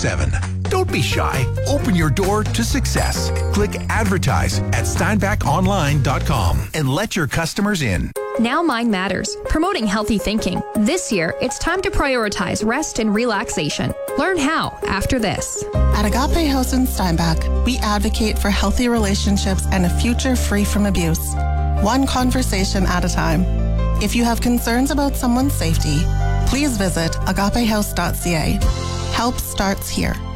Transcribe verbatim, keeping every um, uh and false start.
seven. Don't be shy. Open your door to success. Click advertise at steinbach online dot com and let your customers in. Now Mind Matters, promoting healthy thinking. This year, it's time to prioritize rest and relaxation. Learn how after this. At Agape House in Steinbach, we advocate for healthy relationships and a future free from abuse. One conversation at a time. If you have concerns about someone's safety, please visit agape house dot c a. Help starts here.